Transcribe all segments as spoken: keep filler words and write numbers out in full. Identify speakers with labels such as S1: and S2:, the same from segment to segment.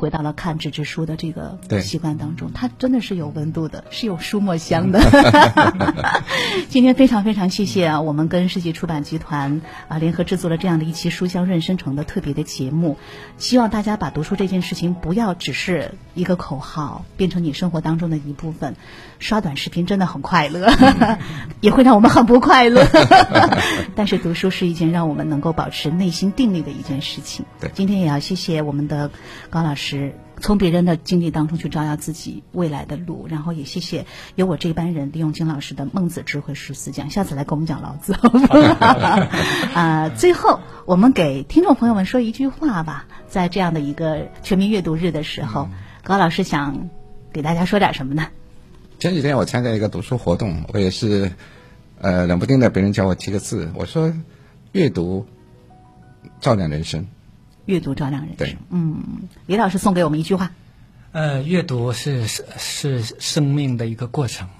S1: 回到了看纸质书的这个习惯当中，它真的是有温度的，是有书墨香的。今天非常非常谢谢啊，我们跟世纪出版集团啊联合制作了这样的一期书香润生城的特别的节目，希望大家把读书这件事情不要只是一个口号，变成你生活当中的一部分。刷短视频真的很快乐，也会让我们很不快乐。但是读书是一件让我们能够保持内心定力的一件事情。
S2: 对，
S1: 今天也要谢谢我们的高老师，从别人的经历当中去照耀自己未来的路，然后也谢谢有我这班人利用金老师的孟子智慧十四讲，下次来给我们讲老子好不好？啊，最后我们给听众朋友们说一句话吧，在这样的一个全民阅读日的时候，高老师想给大家说点什么呢？
S2: 前几天我参加一个读书活动，我也是呃冷不丁的别人叫我提个字，我说阅读照亮人生。
S1: 阅读照亮人生。
S2: 对，
S1: 嗯，李老师送给我们一句话。
S3: 呃，阅读是是是生命的一个过程。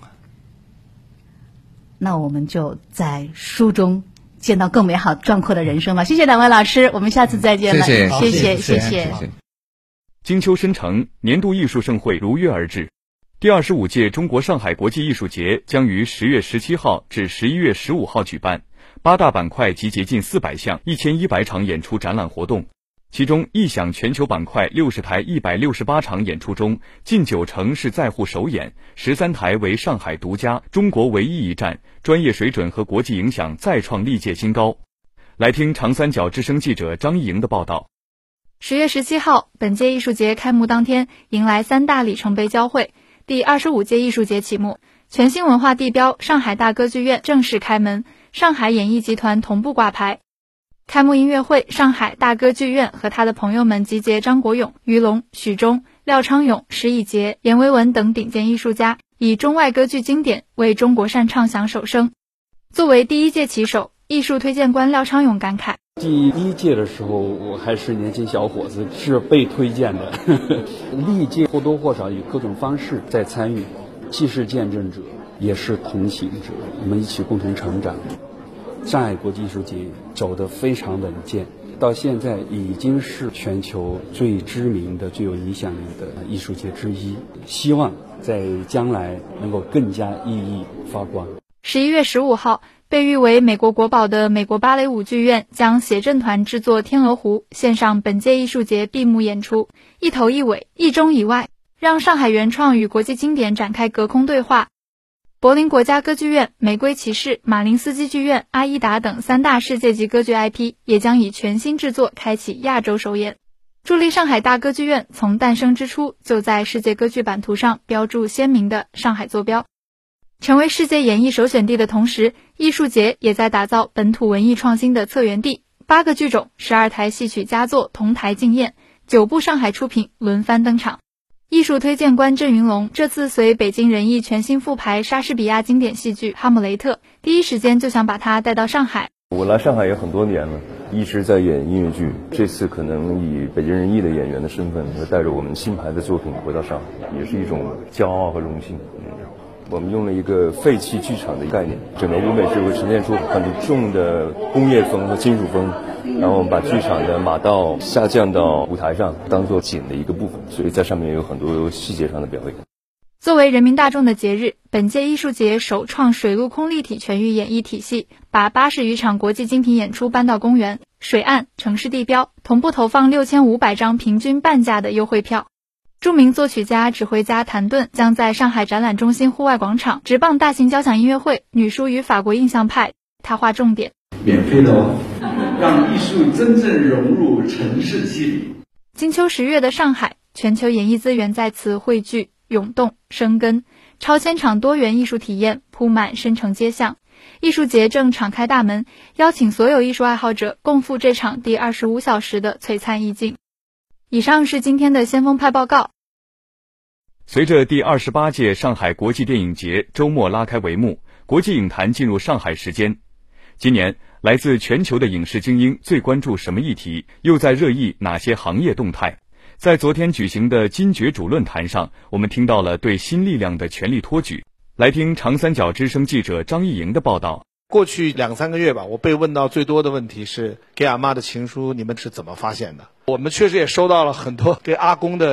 S1: 那我们就在书中见到更美好壮阔的人生吧。谢谢两位老师，我们下次再见了。
S2: 谢
S1: 谢谢
S2: 谢
S1: 谢
S2: 谢。
S4: 金秋深城年度艺术盛会如约而至。第二十五届中国上海国际艺术节将于十月十七号至十一月十五号举办，八大板块集结近四百项、一千一百场演出展览活动。其中，艺享全球板块六十台一百六十八场演出中，近九成是在沪首演，十三台为上海独家、中国唯一一站，专业水准和国际影响再创历届新高。来听长三角之声记者张一莹的报道。
S5: 十月十七号，本届艺术节开幕当天，迎来三大里程碑交汇。第二十五届艺术节启幕，全新文化地标上海大歌剧院正式开门，上海演艺集团同步挂牌。开幕音乐会，上海大歌剧院和他的朋友们集结张国勇、于龙、许忠、廖昌永、石以洁、阎维文等顶尖艺术家，以中外歌剧经典为中国善唱响首声。作为第一届旗手，艺术推荐官廖昌永感慨：
S6: 第一届的时候我还是年轻小伙子，是被推荐的。历届或多或少以各种方式在参与，既是见证者也是同行者，我们一起共同成长。上海国际艺术节走得非常稳健，到现在已经是全球最知名的、最有影响力的艺术节之一，希望在将来能够更加熠熠发光。
S5: 十一月十五号，被誉为美国国宝的美国芭蕾舞剧院将协振团制作《天鹅湖》献上本届艺术节闭幕演出，一头一尾，一中一外，让上海原创与国际经典展开隔空对话。柏林国家歌剧院、玫瑰骑士、马林斯基剧院、阿依达等三大世界级歌剧 I P 也将以全新制作开启亚洲首演，助力上海大歌剧院从诞生之初就在世界歌剧版图上标注鲜明的上海坐标。成为世界演艺首选地的同时，艺术节也在打造本土文艺创新的策源地，八个剧种、十二台戏曲佳作同台竞演，九部上海出品轮番登场。艺术推荐官郑云龙这次随北京人艺全新复排莎士比亚经典戏剧《哈姆雷特》，第一时间就想把它带到上海。
S7: 我来上海也很多年了，一直在演音乐剧，这次可能以北京人艺的演员的身份，带着我们新排的作品回到上海，也是一种骄傲和荣幸。我们用了一个废弃剧场的概念，整个舞美是会呈现出很重的工业风和金属风，然后我们把剧场的马道下降到舞台上，当做景的一个部分，所以在上面也有很多细节上的表演。
S5: 作为人民大众的节日，本届艺术节首创水陆空立体全域演绎体系，把八十余场国际精品演出搬到公园、水岸、城市地标，同步投放六千五百张平均半价的优惠票。著名作曲家、指挥家谭盾将在上海展览中心户外广场直棒大型交响音乐会《女书与法国印象派》，他划重点：
S8: 免费的哦，让艺术真正融入城市气里。
S5: 金秋十月的上海，全球演艺资源在此汇聚、涌动、生根，超千场多元艺术体验铺满深城街巷。艺术节正敞开大门，邀请所有艺术爱好者共赴这场第二十五小时的璀璨意境。以上是今天的先锋派报告。
S4: 随着第二十八届上海国际电影节周末拉开帷幕，国际影坛进入上海时间。今年，来自全球的影视精英最关注什么议题？又在热议哪些行业动态？在昨天举行的金角主论坛上，我们听到了对新力量的全力托举。来听长三角之声记者张艺莹的报道。
S9: 过去两三个月吧，我被问到最多的问题是给阿妈的情书你们是怎么发现的？我们确实也收到了很多给阿公的